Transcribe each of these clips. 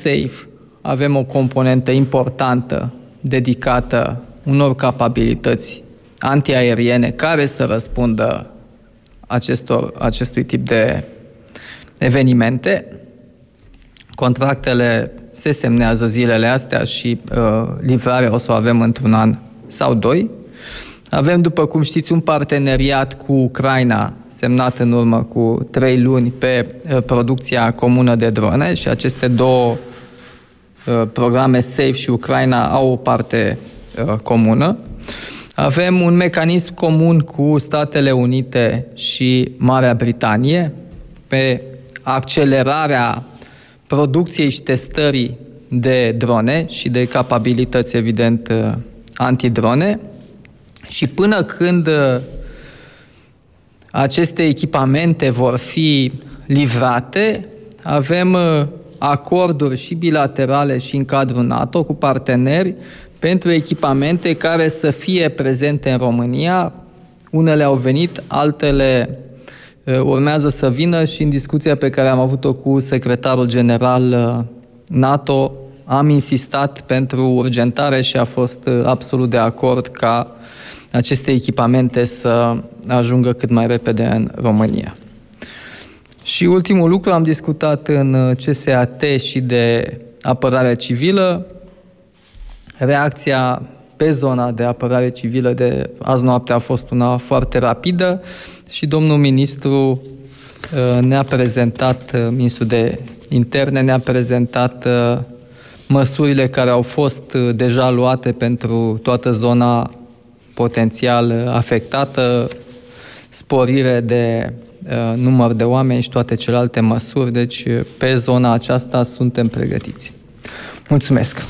SAFE avem o componentă importantă dedicată unor capabilități antiaeriene care să răspundă acestui tip de evenimente. Contractele se semnează zilele astea și livrarea o să o avem într-un an sau doi. Avem, după cum știți, un parteneriat cu Ucraina semnat în urmă cu 3 luni pe producția comună de drone și aceste două programe SAFE și Ucraina au o parte comună. Avem un mecanism comun cu Statele Unite și Marea Britanie pe accelerarea producției și testării de drone și de capabilități, evident, antidrone. Și până când aceste echipamente vor fi livrate, avem acorduri și bilaterale și în cadrul NATO cu parteneri pentru echipamente care să fie prezente în România. Unele au venit, altele urmează să vină și în discuția pe care am avut-o cu secretarul general NATO am insistat pentru urgentare și a fost absolut de acord ca aceste echipamente să ajungă cât mai repede în România. Și ultimul lucru, am discutat în CSAT și de apărare civilă. Reacția pe zona de apărare civilă de azi noapte a fost una foarte rapidă și domnul ministru ne-a prezentat, ministrul de interne ne-a prezentat măsurile care au fost deja luate pentru toată zona potențial afectată, sporire de număr de oameni și toate celelalte măsuri. Deci, pe zona aceasta suntem pregătiți. Mulțumesc!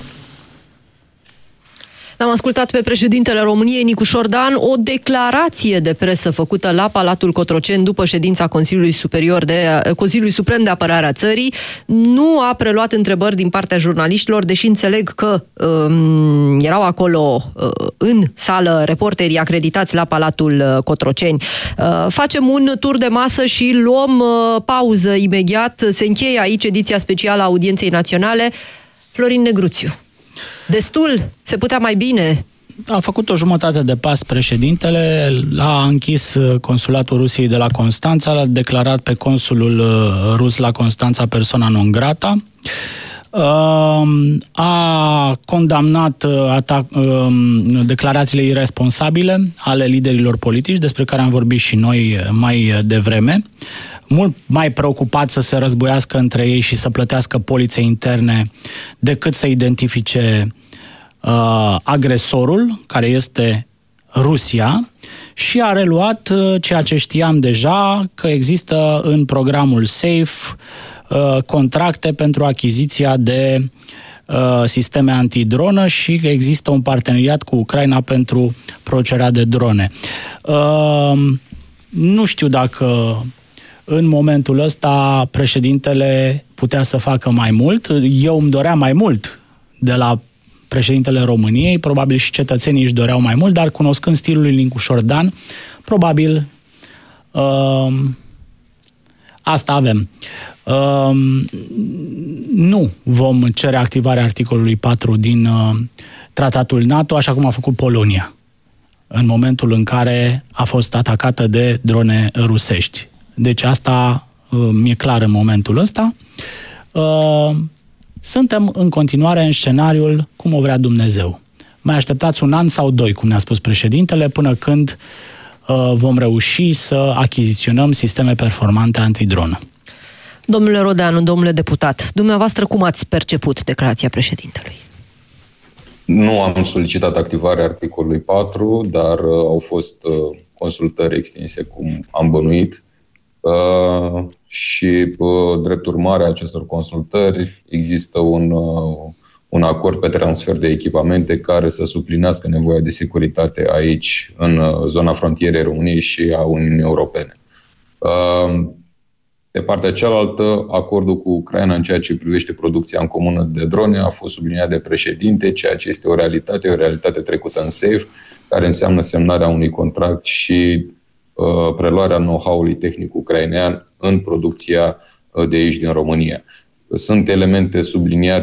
L-am ascultat pe președintele României, Nicu Șordan, o declarație de presă făcută la Palatul Cotroceni după ședința Consiliului Suprem de Apărare a țării. Nu a preluat întrebări din partea jurnaliștilor, deși înțeleg că erau acolo în sală reporterii acreditați la Palatul Cotroceni. Facem un tur de masă și luăm pauză imediat. Se încheie aici ediția specială a Audienței Naționale. Florin Negruțiu. Destul? Se putea mai bine? A făcut o jumătate de pas președintele, a închis consulatul Rusiei de la Constanța, l-a declarat pe consulul rus la Constanța persona non grata, a condamnat declarațiile irresponsabile ale liderilor politici, despre care am vorbit și noi mai devreme, mult mai preocupat să se războiască între ei și să plătească polițe interne decât să identifice agresorul, care este Rusia, și a reluat ceea ce știam deja, că există în programul SAFE contracte pentru achiziția de sisteme antidronă și că există un parteneriat cu Ucraina pentru producerea de drone. Nu știu dacă în momentul ăsta președintele putea să facă mai mult. Eu îmi doream mai mult de la președintele României, probabil și cetățenii își doreau mai mult, dar cunoscând stilul lui Nicu Șordan, probabil asta avem. Nu vom cere activarea articolului 4 din tratatul NATO, așa cum a făcut Polonia, în momentul în care a fost atacată de drone rusești. Deci asta mi-e clar în momentul ăsta. Suntem în continuare în scenariul cum o vrea Dumnezeu. Mai așteptați un an sau 2, cum ne-a spus președintele, până când vom reuși să achiziționăm sisteme performante antidronă. Domnule Rodeanu, domnule deputat, dumneavoastră cum ați perceput declarația președintelui? Nu am solicitat activarea articolului 4, dar au fost consultări extinse, cum am bănuit, și drept urmare a acestor consultări există un acord pe transfer de echipamente care să suplinească nevoia de securitate aici, în zona frontierei României și a Uniunii Europene. De partea cealaltă, acordul cu Ucraina în ceea ce privește producția în comună de drone a fost subliniat de președinte, ceea ce este o realitate trecută în SAFE, care înseamnă semnarea unui contract și preluarea know-how-ului tehnic ucrainean în producția de aici din România. Sunt elemente subliniate